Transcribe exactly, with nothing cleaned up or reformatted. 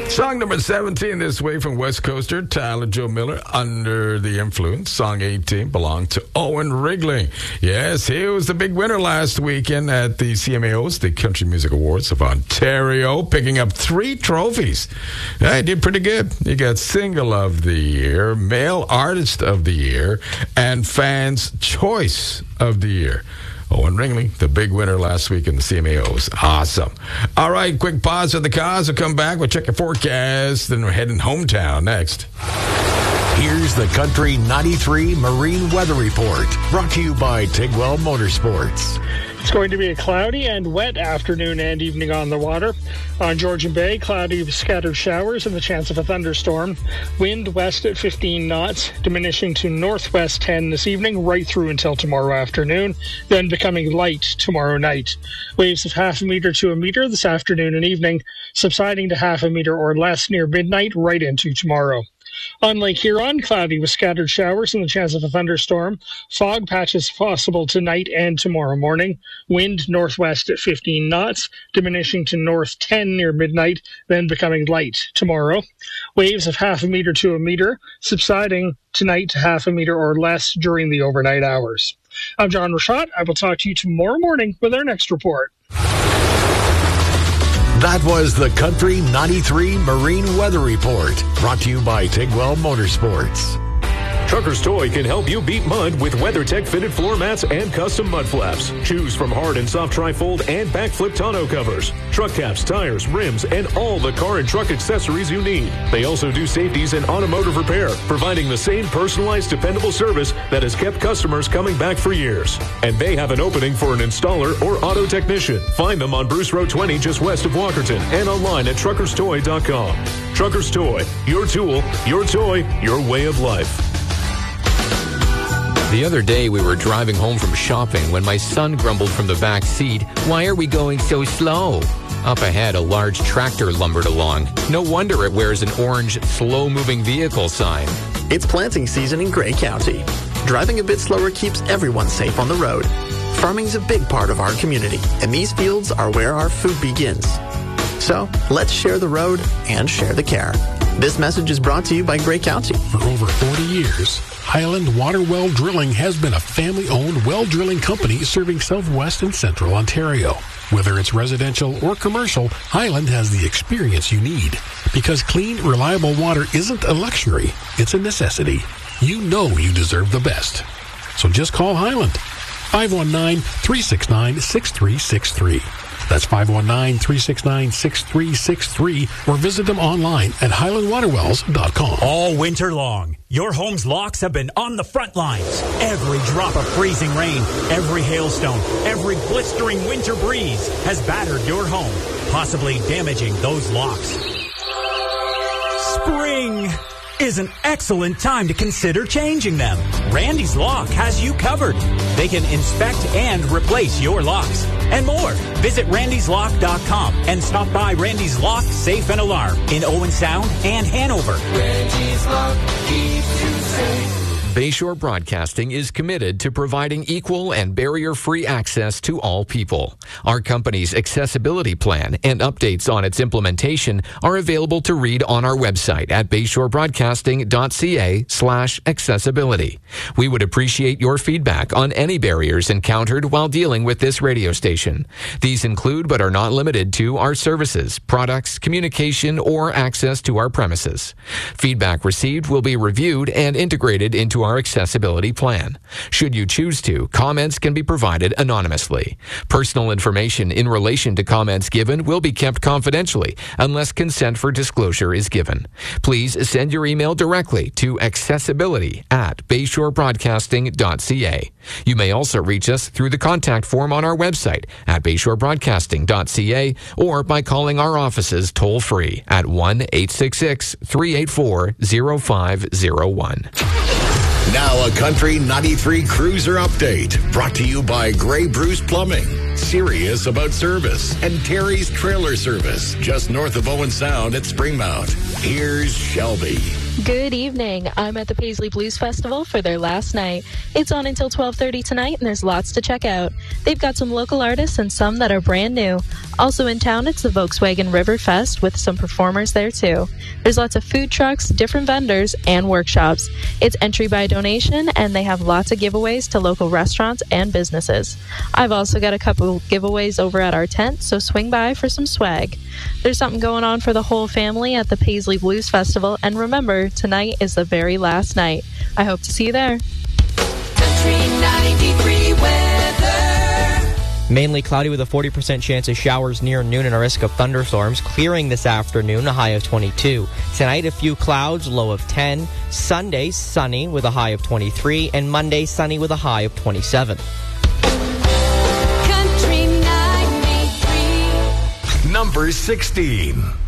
Song number seventeen this week from West Coaster, Tyler Joe Miller, Under the Influence. Song eighteen belonged to Owen Wrigley. Yes, he was the big winner last weekend at the C M A Os, the Country Music Awards of Ontario, picking up three trophies. Yeah, he did pretty good. He got Single of the Year, Male Artist of the Year, and Fans' Choice of the Year. Owen Wrigley, the big winner last week in the C M A Os. Awesome. All right, quick pause at the cause. We'll come back. We'll check your forecast. Then we're heading hometown next. Here's the Country ninety-three Marine Weather Report, brought to you by Tigwell Motorsports. It's going to be a cloudy and wet afternoon and evening on the water. On Georgian Bay, cloudy with scattered showers and the chance of a thunderstorm. Wind west at fifteen knots, diminishing to northwest ten this evening, right through until tomorrow afternoon, then becoming light tomorrow night. Waves of half a meter to a meter this afternoon and evening, subsiding to half a meter or less near midnight right into tomorrow. On Lake Huron, cloudy with scattered showers and the chance of a thunderstorm. Fog patches possible tonight and tomorrow morning. Wind northwest at fifteen knots, diminishing to north ten near midnight, then becoming light tomorrow. Waves of half a meter to a meter, subsiding tonight to half a meter or less during the overnight hours. I'm John Rashad. I will talk to you tomorrow morning with our next report. That was the Country ninety-three Marine Weather Report, brought to you by Tigwell Motorsports. Trucker's Toy can help you beat mud with WeatherTech fitted floor mats and custom mud flaps. Choose from hard and soft tri-fold and backflip tonneau covers, truck caps, tires, rims, and all the car and truck accessories you need. They also do safeties and automotive repair, providing the same personalized, dependable service that has kept customers coming back for years. And they have an opening for an installer or auto technician. Find them on Bruce Road twenty just west of Walkerton and online at truckers toy dot com. Trucker's Toy, your tool, your toy, your way of life. The other day, we were driving home from shopping when my son grumbled from the back seat, "Why are we going so slow?" Up ahead, a large tractor lumbered along. No wonder it wears an orange, slow-moving vehicle sign. It's planting season in Grey County. Driving a bit slower keeps everyone safe on the road. Farming's a big part of our community, and these fields are where our food begins. So, let's share the road and share the care. This message is brought to you by Grey County. For over forty years, Highland Water Well Drilling has been a family-owned well drilling company serving southwest and central Ontario. Whether it's residential or commercial, Highland has the experience you need. Because clean, reliable water isn't a luxury, it's a necessity. You know you deserve the best. So just call Highland. five one nine, three six nine, six three six three. That's five one nine, three six nine, six three six three, or visit them online at highland water wells dot com. All winter long, your home's locks have been on the front lines. Every drop of freezing rain, every hailstone, every blistering winter breeze has battered your home, possibly damaging those locks. Spring is an excellent time to consider changing them. Randy's Lock has you covered. They can inspect and replace your locks and more. Visit randys lock dot com and stop by Randy's Lock Safe and Alarm in Owen Sound and Hanover. Randy's Lock keeps you safe. Bayshore Broadcasting is committed to providing equal and barrier-free access to all people. Our company's accessibility plan and updates on its implementation are available to read on our website at bayshorebroadcasting.ca slash accessibility. We would appreciate your feedback on any barriers encountered while dealing with this radio station. These include but are not limited to our services, products, communication, or access to our premises. Feedback received will be reviewed and integrated into our accessibility plan. Should you choose to, comments can be provided anonymously. Personal information in relation to comments given will be kept confidentially unless consent for disclosure is given. Please send your email directly to accessibility at bayshorebroadcasting.ca. You may also reach us through the contact form on our website at bayshorebroadcasting.ca or by calling our offices toll-free at one eight six six, three eight four, zero five zero one. Now a Country ninety-three Cruiser update, brought to you by Grey Bruce Plumbing, serious about service, and Terry's Trailer Service, just north of Owen Sound at Springmount. Here's Shelby. Good evening. I'm at the Paisley Blues Festival for their last night. It's on until twelve thirty tonight, and there's lots to check out. They've got some local artists and some that are brand new. Also in town, it's the Volkswagen River Fest with some performers there too. There's lots of food trucks, different vendors, and workshops. It's entry by donation, and they have lots of giveaways to local restaurants and businesses. I've also got a couple giveaways over at our tent, so swing by for some swag. There's something going on for the whole family at the Paisley Blues Festival, and remember, tonight is the very last night. I hope to see you there. Country ninety-three weather. Mainly cloudy with a forty percent chance of showers near noon and a risk of thunderstorms. Clearing this afternoon, a high of twenty-two. Tonight, a few clouds, low of ten. Sunday, sunny with a high of twenty-three. And Monday, sunny with a high of twenty-seven. Country ninety-three. Number sixteen.